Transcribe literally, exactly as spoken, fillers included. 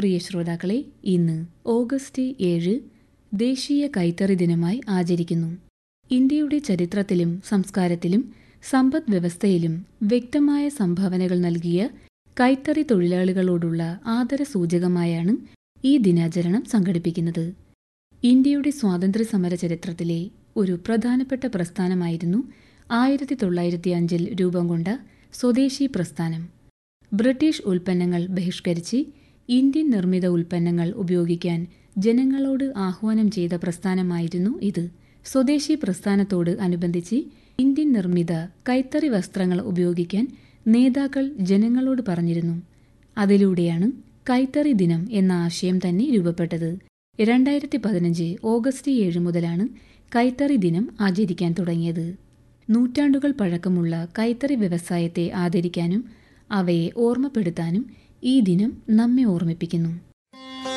പ്രിയ ശ്രോതാക്കളെ, ഇന്ന് ഓഗസ്റ്റ് ഏഴ് ദേശീയ കൈത്തറി ദിനമായി ആചരിക്കുന്നു. ഇന്ത്യയുടെ ചരിത്രത്തിലും സംസ്കാരത്തിലും സമ്പദ് വ്യവസ്ഥയിലും വ്യക്തമായ സംഭാവനകൾ നൽകിയ കൈത്തറി തൊഴിലാളികളോടുള്ള ആദരസൂചകമായാണ് ഈ ദിനാചരണം സംഘടിപ്പിക്കുന്നത്. ഇന്ത്യയുടെ സ്വാതന്ത്ര്യ സമര ചരിത്രത്തിലെ ഒരു പ്രധാനപ്പെട്ട പ്രസ്ഥാനമായിരുന്നു ആയിരത്തി തൊള്ളായിരത്തി അഞ്ചിൽ രൂപം കൊണ്ട സ്വദേശി പ്രസ്ഥാനം. ബ്രിട്ടീഷ് ഉൽപ്പന്നങ്ങൾ ബഹിഷ്കരിച്ച് ഇന്ത്യൻ നിർമ്മിത ഉൽപ്പന്നങ്ങൾ ഉപയോഗിക്കാൻ ജനങ്ങളോട് ആഹ്വാനം ചെയ്ത പ്രസ്ഥാനമായിരുന്നു ഇത്. സ്വദേശി പ്രസ്ഥാനത്തോട് അനുബന്ധിച്ച് ഇന്ത്യൻ നിർമ്മിത കൈത്തറി വസ്ത്രങ്ങൾ ഉപയോഗിക്കാൻ നേതാക്കൾ ജനങ്ങളോട് പറഞ്ഞിരുന്നു. അതിലൂടെയാണ് കൈത്തറി ദിനം എന്ന ആശയം തന്നെ രൂപപ്പെട്ടത്. രണ്ടായിരത്തി പതിനഞ്ച് ഓഗസ്റ്റ് ഏഴ് മുതലാണ് കൈത്തറി ദിനം ആചരിക്കാൻ തുടങ്ങിയത്. നൂറ്റാണ്ടുകൾ പഴക്കമുള്ള കൈത്തറി വ്യവസായത്തെ ആദരിക്കാനും അവയെ ഓർമ്മപ്പെടുത്താനും ഈ ദിനം നമ്മെ ഓർമ്മിപ്പിക്കുന്നു.